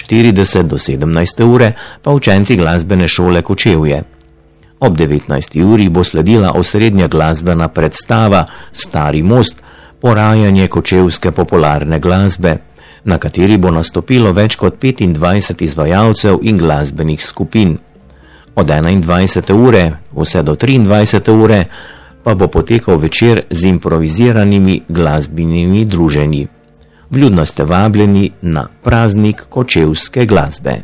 15:40 do 17. ure pa učenci glasbene šole Kočevje. Ob 19. uri bo sledila osrednja glasbena predstava Stari most, porajanje kočevske popularne glasbe, na kateri bo nastopilo več kot 25 izvajalcev in glasbenih skupin. Od 21. ure vse do 23. ure pa bo potekal večer z improviziranimi glasbenimi druženji. Vljudno ste vabljeni na praznik kočevske glasbe.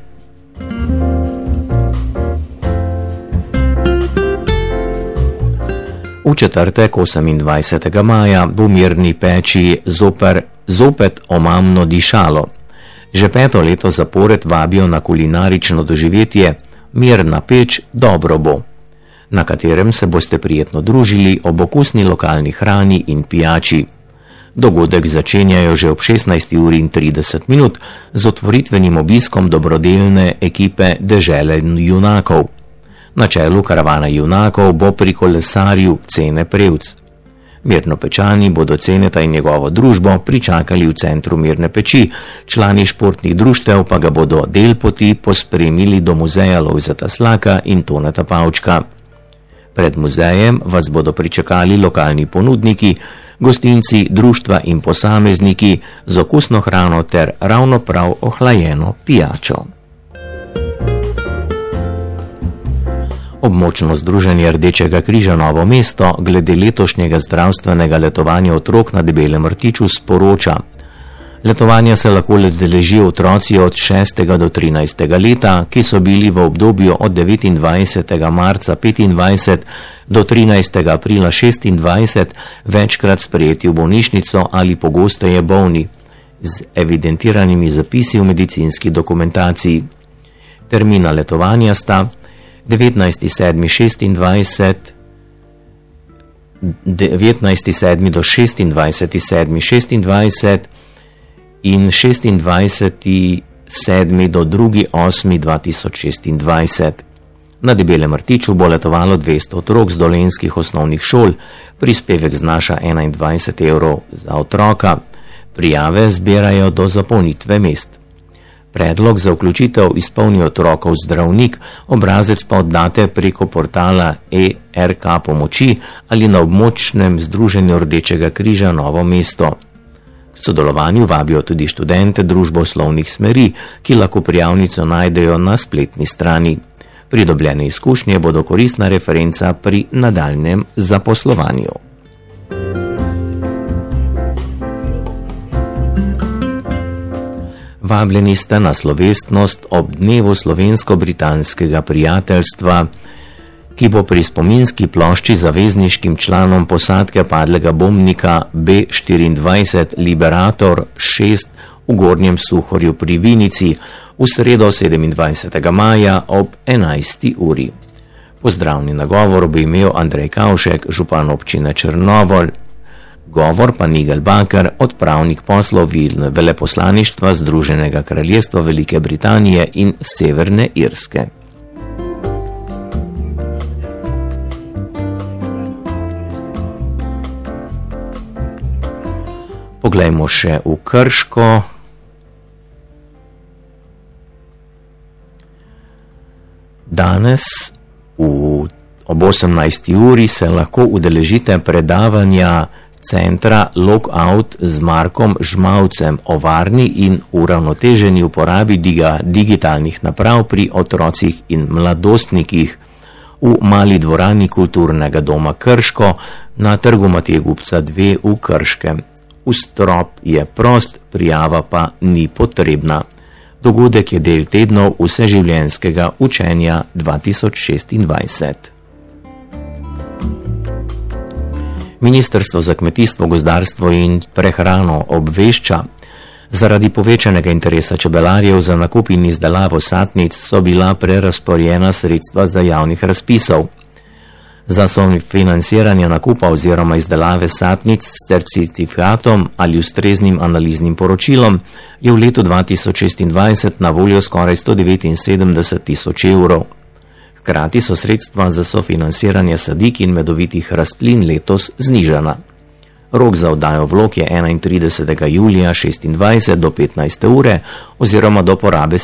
V četrtek 28. maja bo v Mirni peči zopet omamno dišalo. Že 5. leto zapored vabijo na kulinarično doživetje Mirna peč dobro bo, na katerem se boste prijetno družili ob okusni lokalni hrani in pijači. Dogodek začenjajo že ob 16:30 z otvoritvenim obiskom dobrodelne ekipe Dežele junakov. Na čelu karavana junakov bo pri kolesarju Cene Prevc. Mirnopečani bodo Ceneta in njegovo družbo pričakali v centru Mirne peči, člani športnih društev pa ga bodo del poti pospremili do muzeja Lojzeta Slaka in Toneta Pavčka. Pred muzejem vas bodo pričakali lokalni ponudniki, gostinci, društva in posamezniki z okusno hrano ter ravno prav ohlajeno pijačo. Območno združenje Rdečega križa Novo mesto glede letošnjega zdravstvenega letovanja otrok na Debelem rtiču sporoča. Letovanja se lahko udeležijo otroci od 6. do 13. leta, ki so bili v obdobju od 29. marca 25 do 13. aprila 26 večkrat sprejeti v bolnišnico ali pogosteje bolni, z evidentiranimi zapisi v medicinski dokumentaciji. Termina letovanja sta 19.7.26, 19.7. do 26.7.26 in 26.7. do 2.8.2026. Na Debelem rtiču bo letovalo 200 otrok z dolenjskih osnovnih šol, prispevek znaša 21 evrov za otroka. Prijave zbirajo do zapolnitve mest. Predlog za vključitev izpolni otrokov zdravnik, obrazec pa oddate preko portala ERK pomoči ali na območnem združenju Rdečega križa Novo mesto. K sodelovanju vabijo tudi študente družboslovnih smeri, ki lahko prijavnico najdejo na spletni strani. Pridobljene izkušnje bodo koristna referenca pri nadaljnjem zaposlovanju. Vabljeni ste na slovesnost ob dnevu slovensko-britanskega prijateljstva, ki bo pri spominski plošči zavezniškim članom posadke padlega bombnika B-24 Liberator 6 v Gornjem Suhorju pri Vinici v sredo 27. maja ob 11. uri. Pozdravni nagovor bo imel Andrej Kavšek, župan občine Črnomelj, govor pa Nigel Baker, odpravnik poslov veleposlaništva Združenega kraljestva Velike Britanije in Severne Irske. Poglejmo še v Krško. Danes ob 18. uri se lahko udeležite predavanja centra Lockout z Markom Žmavcem o varni in uravnoteženi uporabi digitalnih naprav pri otrocih in mladostnikih v mali dvorani Kulturnega doma Krško na Trgu Mateja Gubca 2 v Krškem. Vstrop je prost, prijava pa ni potrebna. Dogodek je del tednov vseživljenjskega učenja 2026. Ministrstvo za kmetijstvo, gozdarstvo in prehrano obvešča, zaradi povečanega interesa čebelarjev za nakup in izdelavo satnic so bila prerazporejena sredstva za javnih razpisov. Za sofinanciranje nakupa oziroma izdelave satnic s certifikatom ali ustreznim analiznim poročilom je v letu 2026 na voljo skoraj 179 tisoč evrov. Hkrati so sredstva za sofinanciranje sadik in medovitih rastlin letos znižana. Rok za oddajo vlog je 31. julija 26 do 15. ure oziroma do porabe